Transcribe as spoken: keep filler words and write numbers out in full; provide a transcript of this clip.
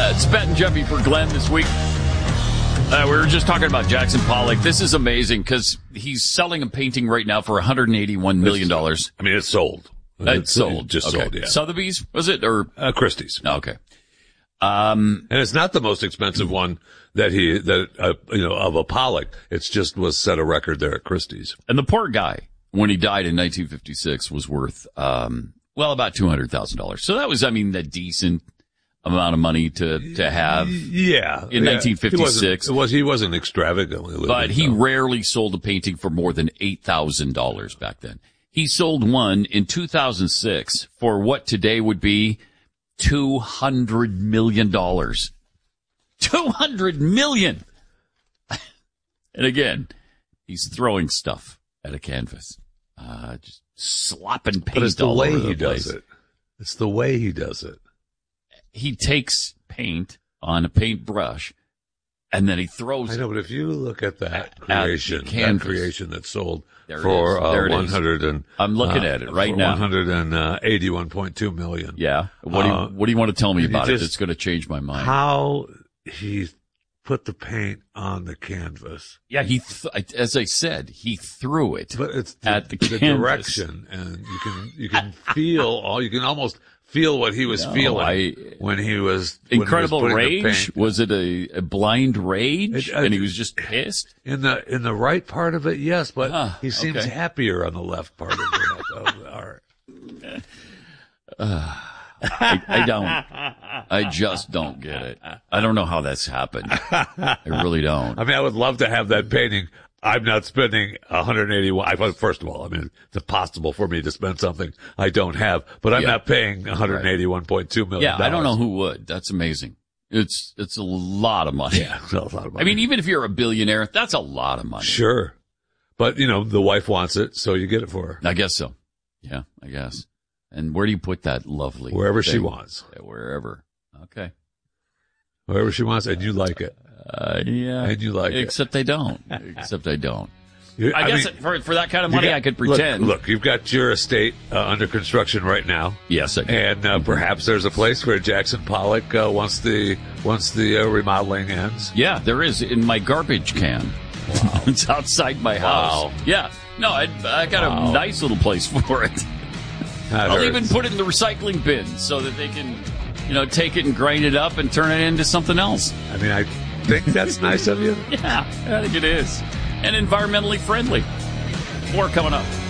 Uh, it's Pat and Jeffy for Glenn this week. Uh, we were just talking about Jackson Pollock. This is amazing because he's selling a painting right now for one hundred eighty-one million dollars. I mean, it's sold. Uh, it's sold. It just okay. sold, yeah. Sotheby's, was it? Or uh, Christie's. Okay. Um, and it's not the most expensive one that he, that, uh, you know, of a Pollock. It's just was set a record there at Christie's. And the poor guy, when he died in nineteen fifty-six, was worth, um, well, about two hundred thousand dollars. So that was, I mean, a decent amount of money to, to have. Yeah. In yeah. nineteen fifty-six. He wasn't, it was, he wasn't extravagantly living. But he though. rarely sold a painting for more than eight thousand dollars back then. He sold one in two thousand six for what today would be two hundred million dollars. two hundred million dollars! And again, he's throwing stuff at a canvas. Uh, just slopping paint but it's the all way over he the place. does it. It's the way he does it. He takes paint on a paintbrush, and then he throws. I know, but if you look at that at creation, that creation that sold there for uh, one hundred and I'm looking uh, at it right now. one hundred eighty-one point two million. Yeah. What do you uh, What do you want to tell me about just, it? It's going to change my mind. How he put the paint on the canvas. Yeah, he, th- as I said, he threw it but it's the, at the, the canvas. direction, and you can you can feel all you can almost feel what he was no, feeling I, when he was incredible when he was rage. Was it a, a blind rage, it, uh, and he was just pissed? In the in the right part of it, yes, but huh, he seems okay. happier on the left part of it. of the art. Uh, I, I don't. I just don't get it. I don't know how that's happened. I really don't. I mean, I would love to have that painting. I'm not spending one hundred eighty-one. I, first of all, I mean, it's impossible for me to spend something I don't have, but I'm yeah. not paying one hundred eighty-one point two million dollars. Yeah, I don't know who would. That's amazing. It's it's a lot of money. Yeah, it's a lot of money. I mean, even if you're a billionaire, that's a lot of money. Sure. But, you know, the wife wants it, so you get it for her. I guess so. Yeah, I guess. And where do you put that lovely Wherever thing? she wants. Yeah, wherever. Okay. Wherever she wants, and you like it. Uh, yeah. And you like Except it. I don't. Except I don't. You, I, I guess mean, it, for for that kind of money, got, I could pretend. Look, look, you've got your estate uh, under construction right now. Yes, I do. And uh, perhaps there's a place where Jackson Pollock, uh, once the once the uh, remodeling ends. Yeah, there is in my garbage can. Wow. It's outside my house. Wow. Yeah. No, I, I got wow. a nice little place for it. That I'll hurts. even put it in the recycling bin so that they can, you know, take it and grind it up and turn it into something else. I mean, I think that's nice of you. Yeah, I think it is. And environmentally friendly. More coming up.